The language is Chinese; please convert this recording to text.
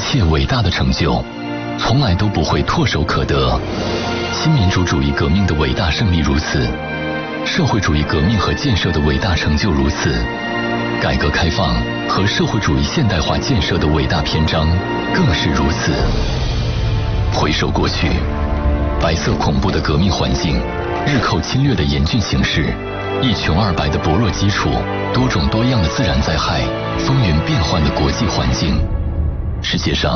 切伟大的成就，从来都不会唾手可得。新民主主义革命的伟大胜利如此，社会主义革命和建设的伟大成就如此，改革开放和社会主义现代化建设的伟大篇章更是如此。回首过去，白色恐怖的革命环境，日寇侵略的严峻形势，一穷二白的薄弱基础，多种多样的自然灾害，风云变幻的国际环境，世界上